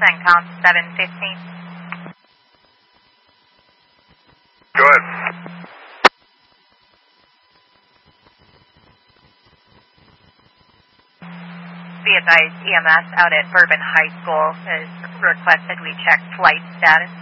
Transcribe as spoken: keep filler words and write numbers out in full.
CENTCOM seven fifteen. Go ahead. Be advised, E M S out at Bourbon High School has requested we check flight status.